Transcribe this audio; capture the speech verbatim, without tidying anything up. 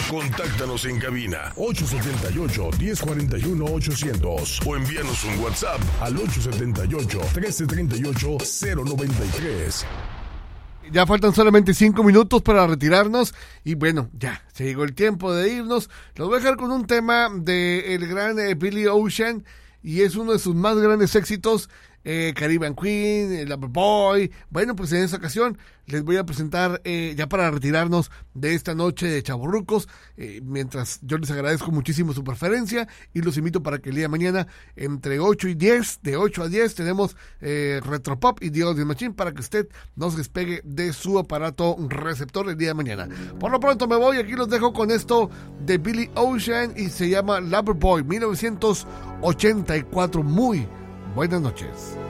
Contáctanos en cabina ocho siete ocho, uno cero cuatro uno, ochocientos o envíanos un WhatsApp al ocho siete ocho, uno tres tres ocho, cero nueve tres. Ya faltan solamente cinco minutos para retirarnos y bueno, ya se llegó el tiempo de irnos. Los voy a dejar con un tema del gran eh, Billy Ocean y es uno de sus más grandes éxitos. Eh, Caribbean Queen, eh, Loverboy. Bueno, pues en esta ocasión les voy a presentar eh, ya para retirarnos de esta noche de Chavorrucos, eh, mientras yo les agradezco muchísimo su preferencia y los invito para que el día de mañana entre ocho y diez, de ocho a diez tenemos eh, Retropop y Dios de Machín para que usted no se despegue de su aparato receptor el día de mañana. Por lo pronto me voy, aquí los dejo con esto de Billy Ocean y se llama Loverboy mil novecientos ochenta y cuatro. Muy buenas noches.